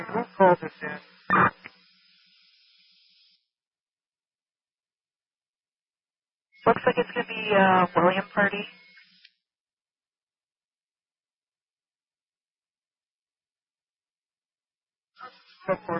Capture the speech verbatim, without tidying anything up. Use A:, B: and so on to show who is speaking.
A: Who called this in? Looks like it's going to be uh, William Party. four four